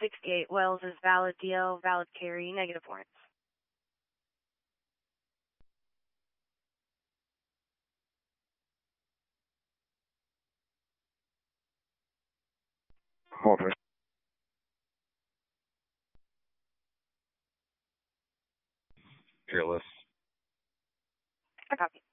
68 Wells is valid DL, valid carry, negative warrants. Hold it. Fearless. I copy.